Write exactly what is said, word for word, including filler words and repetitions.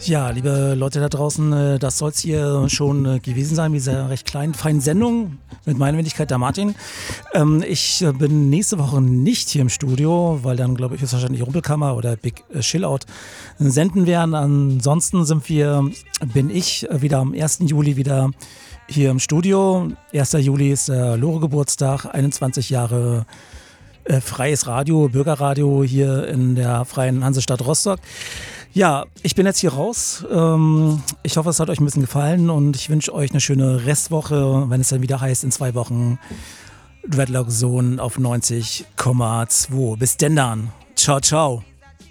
Ja, liebe Leute da draußen, äh, das soll es hier schon äh, gewesen sein, mit dieser recht kleinen, feinen Sendung mit meiner Wenigkeit, der Martin. Ähm, ich äh, bin nächste Woche nicht hier im Studio, weil dann, glaube ich, höchstwahrscheinlich Rumpelkammer oder Big äh, Chillout senden werden. Ansonsten sind wir, bin ich äh, wieder am ersten Juli wieder hier im Studio. erster Juli ist der Lore-Geburtstag, einundzwanzig Jahre äh, freies Radio, Bürgerradio hier in der freien Hansestadt Rostock. Ja, ich bin jetzt hier raus. Ähm, ich hoffe, es hat euch ein bisschen gefallen und ich wünsche euch eine schöne Restwoche, wenn es dann wieder heißt, in zwei Wochen Dreadlock Zone auf neunzig Komma zwei. Bis denn dann. Ciao, ciao.